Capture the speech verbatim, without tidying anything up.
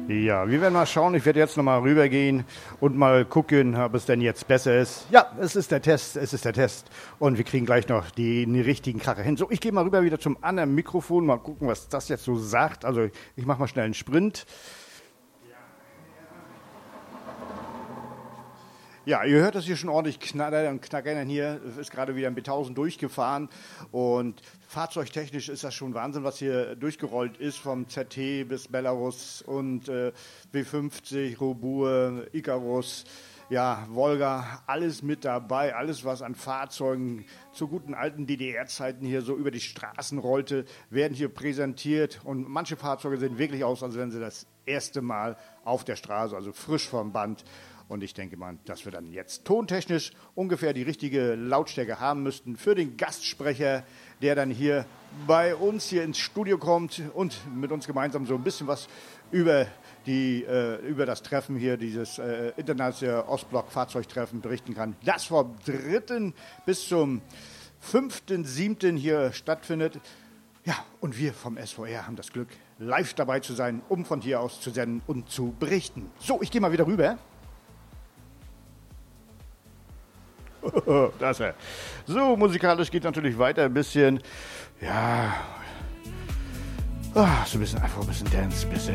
Ja, wir werden mal schauen. Ich werde jetzt nochmal rübergehen und mal gucken, ob es denn jetzt besser ist. Ja, es ist der Test, es ist der Test. Und wir kriegen gleich noch den richtigen Kracher hin. So, ich gehe mal rüber wieder zum anderen Mikrofon, mal gucken, was das jetzt so sagt. Also ich mache mal schnell einen Sprint. Ja, ihr hört das hier schon ordentlich knattern und knackern hier. Es ist gerade wieder ein B tausend durchgefahren und fahrzeugtechnisch ist das schon Wahnsinn, was hier durchgerollt ist, vom Z T bis Belarus und äh, B fünfzig, Robur, Icarus, ja, Volga, alles mit dabei, alles was an Fahrzeugen zu guten alten D D R-Zeiten hier so über die Straßen rollte, werden hier präsentiert und manche Fahrzeuge sehen wirklich aus, als wenn sie das erste Mal auf der Straße, also frisch vom Band. Und ich denke mal, dass wir dann jetzt tontechnisch ungefähr die richtige Lautstärke haben müssten für den Gastsprecher, der dann hier bei uns hier ins Studio kommt und mit uns gemeinsam so ein bisschen was über, die, äh, über das Treffen hier, dieses äh, internationale Ostblock-Fahrzeugtreffen berichten kann. Das vom dritten bis zum fünften siebten hier stattfindet. Ja, und wir vom S V R haben das Glück, live dabei zu sein, um von hier aus zu senden und zu berichten. So, ich gehe mal wieder rüber. Das wär. So, musikalisch geht natürlich weiter ein bisschen, ja, oh, so ein bisschen, einfach ein bisschen Dance, ein bisschen